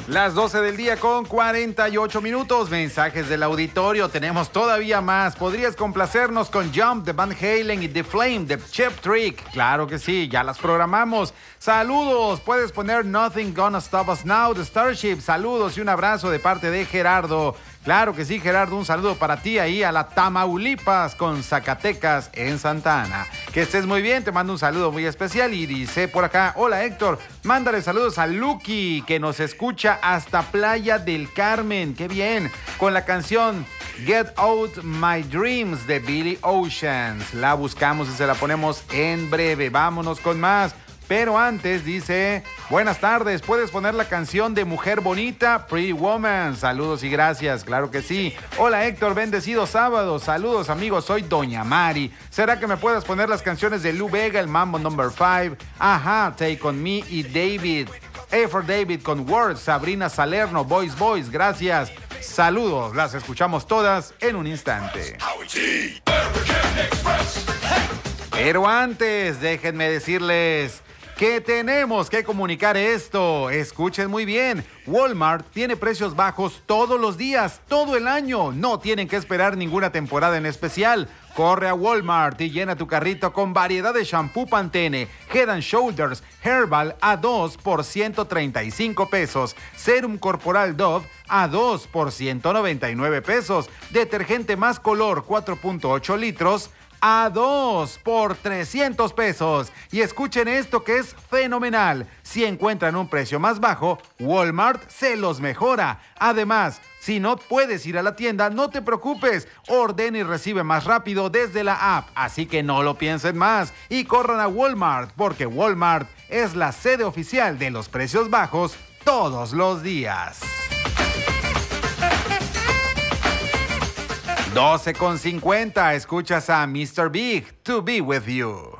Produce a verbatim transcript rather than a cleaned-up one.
Las doce del día con cuarenta y ocho minutos. Mensajes del auditorio. Tenemos todavía más. ¿Podrías complacernos con Jump de Van Halen y The Flame de Cheap Trick? Claro que sí, ya las programamos. Saludos. Puedes poner Nothing Gonna Stop Us Now de Starship. Saludos y un abrazo de parte de Gerardo. Claro que sí, Gerardo, un saludo para ti ahí a la Tamaulipas con Zacatecas en Santa Ana. Que estés muy bien, te mando un saludo muy especial y dice por acá, hola Héctor, mándale saludos a Lucky que nos escucha hasta Playa del Carmen, qué bien, con la canción Get Out My Dreams de Billy Oceans. La buscamos y se la ponemos en breve, vámonos con más. Pero antes dice, buenas tardes, ¿puedes poner la canción de Mujer Bonita, Pretty Woman? Saludos y gracias, claro que sí. Hola Héctor, bendecido sábado, saludos amigos, soy Doña Mari. ¿Será que me puedas poner las canciones de Lou Vega, el Mambo number five? Ajá, Take On Me y David. A for David con Words, Sabrina Salerno, Boys Boys, gracias. Saludos, las escuchamos todas en un instante. Pero antes, déjenme decirles que tenemos que comunicar esto. Escuchen muy bien. Walmart tiene precios bajos todos los días, todo el año. No tienen que esperar ninguna temporada en especial. Corre a Walmart y llena tu carrito con variedad de shampoo Pantene, Head and Shoulders, Herbal a dos por ciento treinta y cinco pesos. Serum corporal Dove a dos por ciento noventa y nueve pesos. Detergente más color cuatro punto ocho litros a dos por trescientos pesos. Y escuchen esto que es fenomenal. Si encuentran un precio más bajo, Walmart se los mejora. Además, si no puedes ir a la tienda, no te preocupes. Ordena y recibe más rápido desde la app. Así que no lo piensen más y corran a Walmart, porque Walmart es la sede oficial de los precios bajos todos los días. doce con cincuenta, escuchas a mister Big, To Be With You.